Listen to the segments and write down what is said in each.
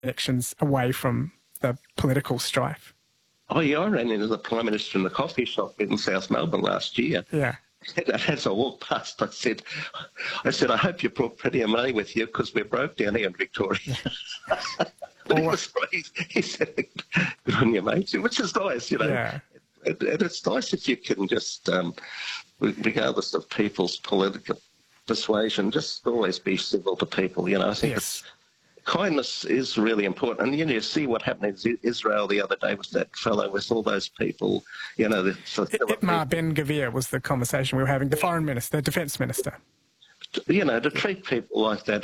connections away from the political strife. Oh, yeah, I ran into the Prime Minister in the coffee shop in South Melbourne last year. Yeah. As I walked past, I said, I hope you brought plenty of money with you because we're broke down here in Victoria. But he said, good on you, mate, which is nice, you know. Yeah. And it's nice if you can just, regardless of people's political persuasion, just always be civil to people, you know. I think kindness is really important. And, you see what happened in Israel the other day with that fellow, with all those people, you know. Itmar Ben-Gvir was the conversation we were having, the foreign minister, the defence minister. You know, to treat people like that,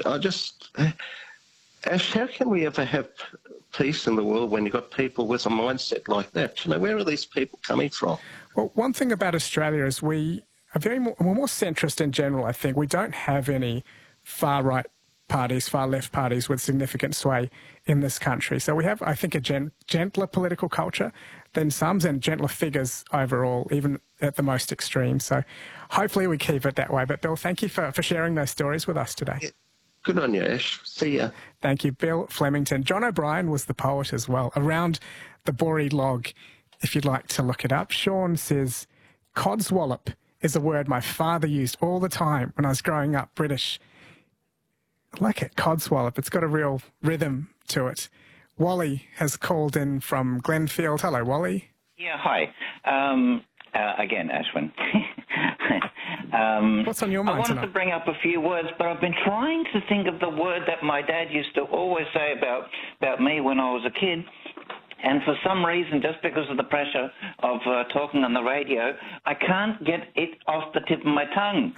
Ash, how can we ever have peace in the world when you've got people with a mindset like that? You know, where are these people coming from? Well, one thing about Australia is we're more centrist in general, I think. We don't have any far-right parties, far-left parties with significant sway in this country. So we have, I think, a gentler political culture than some, and gentler figures overall, even at the most extreme. So hopefully we keep it that way. But Bill, thank you for sharing those stories with us today. Yeah. Good on you, Ash. See ya. Thank you, Bill Flemington. John O'Brien was the poet as well. Around the Boree log, if you'd like to look it up. Sean says, codswallop is a word my father used all the time when I was growing up, British. I like it, codswallop. It's got a real rhythm to it. Wally has called in from Glenfield. Hello, Wally. Yeah, hi. Again, Ashwin. What's on your mind tonight? I wanted to bring up a few words, but I've been trying to think of the word that my dad used to always say about me when I was a kid. And for some reason, just because of the pressure of talking on the radio, I can't get it off the tip of my tongue.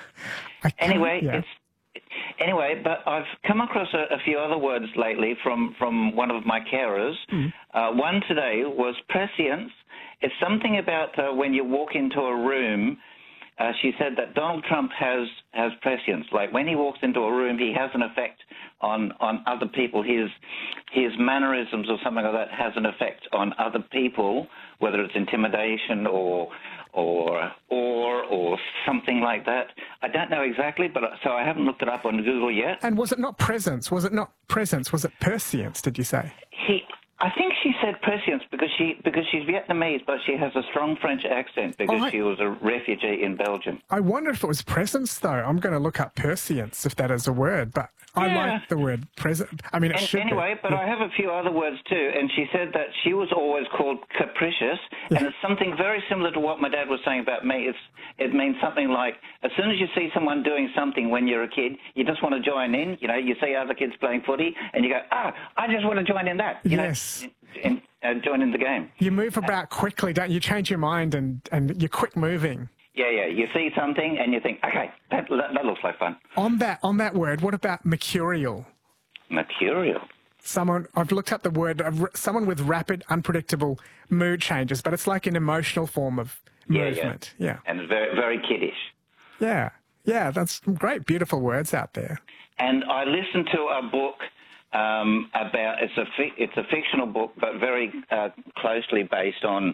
Anyway, but I've come across a few other words lately from one of my carers. One today was prescience. It's something about when you walk into a room. She said that Donald Trump has prescience. Like when he walks into a room, he has an effect on other people. His mannerisms or something like that has an effect on other people, whether it's intimidation or something like that. I don't know exactly, but so I haven't looked it up on Google yet. And was it not presence? Was it not presence? Was it prescience, did you say? I think she said prescience because she's Vietnamese, but she has a strong French accent because she was a refugee in Belgium. I wonder if it was presence, though. I'm going to look up prescience, if that is a word, but I like the word present. I mean, it should anyway, be. But I have a few other words too, and she said that she was always called capricious, and it's something very similar to what my dad was saying about me. It means something like, as soon as you see someone doing something when you're a kid, you just want to join in. You know, you see other kids playing footy, and you go, I just want to join in that. You know, and join in the game. You move about quickly, don't you? Change your mind and you're quick moving. Yeah. You see something and you think, okay, that looks like fun. On that word, what about mercurial? Mercurial. I've looked up the word, someone with rapid, unpredictable mood changes, but it's like an emotional form of movement. Yeah. And it's very, very kiddish. Yeah. Yeah, that's great, beautiful words out there. And I listened to a book about it's a fictional book, but very closely based on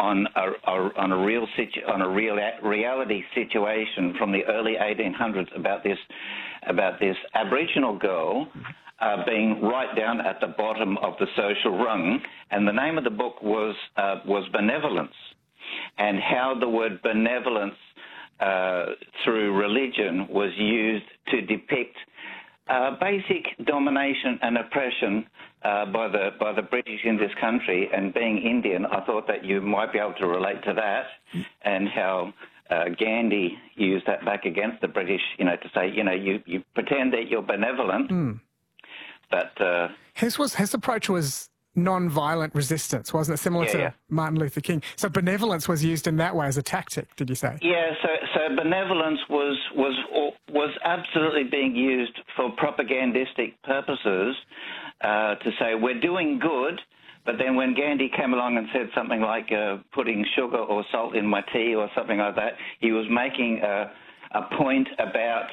a real reality situation from the early 1800s about this Aboriginal girl being right down at the bottom of the social rung, and the name of the book was Benevolence, and how the word benevolence through religion was used to depict basic domination and oppression by the British in this country. And being Indian, I thought that you might be able to relate to that, and how Gandhi used that back against the British, to say, you pretend that you're benevolent, but his approach was non-violent resistance, wasn't it? Similar to Martin Luther King. So benevolence was used in that way as a tactic, did you say? Yeah, so benevolence was absolutely being used for propagandistic purposes, to say we're doing good, but then when Gandhi came along and said something like putting sugar or salt in my tea or something like that, he was making a point about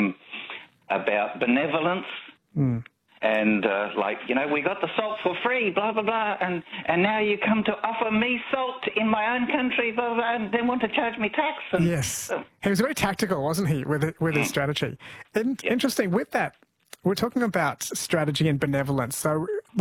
benevolence. And we got the salt for free, blah, blah, blah, and now you come to offer me salt in my own country, blah, blah, and then want to charge me tax. Yes. He was very tactical, wasn't he, with his strategy. And interesting, with that, we're talking about strategy and benevolence. So